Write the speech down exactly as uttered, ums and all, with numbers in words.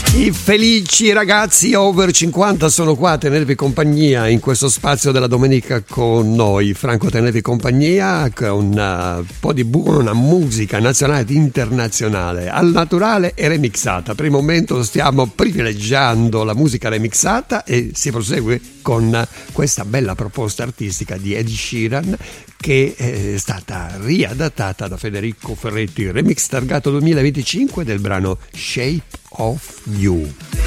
I felici ragazzi over cinquanta sono qua a tenervi compagnia in questo spazio della domenica con noi. Franco a tenervi compagnia con un po' di buona musica nazionale ed internazionale, al naturale e remixata. Per il momento stiamo privilegiando la musica remixata e si prosegue con questa bella proposta artistica di Ed Sheeran che è stata riadattata da Federico Ferretti, remix targato duemilaventicinque del brano Shape of You.